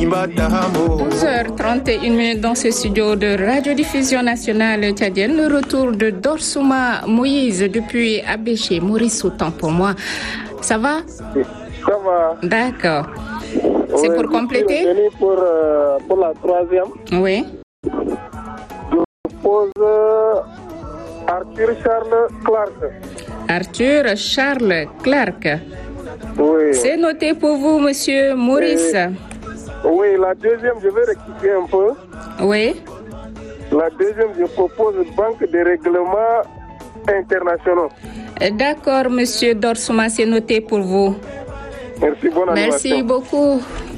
12h31 dans ce studio de radiodiffusion nationale tchadienne. Le retour de Dorsouma Moïse depuis Abéché. Maurice, autant pour moi. Ça va? Ça va. D'accord. C'est pour compléter? Je suis venu pour la troisième. Oui. Je pose Arthur Charles Clark. Arthur Charles Clark. Oui. C'est noté pour vous, monsieur Maurice. Oui, la deuxième, je vais rectifier un peu. Oui. La deuxième, je propose Banque de règlements internationaux. D'accord, monsieur Dorsouma, c'est noté pour vous. Merci, bonne Merci animation. beaucoup.